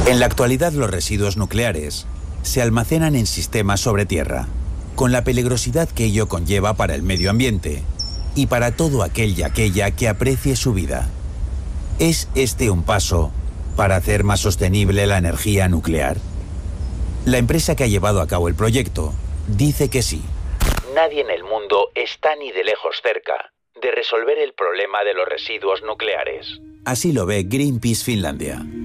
En la actualidad, los residuos nucleares se almacenan en sistemas sobre tierra, con la peligrosidad que ello conlleva para el medio ambiente y para todo aquel y aquella que aprecie su vida. ¿Es este un paso para hacer más sostenible la energía nuclear? La empresa que ha llevado a cabo el proyecto dice que sí. Nadie en el mundo está ni de lejos cerca de resolver el problema de los residuos nucleares. Así lo ve Greenpeace Finlandia.